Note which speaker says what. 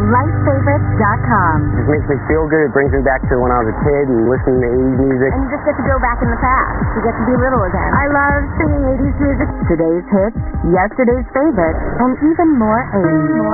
Speaker 1: lifefavorites.com.
Speaker 2: It just makes me feel good. It brings me back to when I was a kid and listening to 80s music.
Speaker 1: And you just get to go back in the past. You get to be little again. I love singing 80s music. Today's hits, yesterday's favorites, and even more 80s.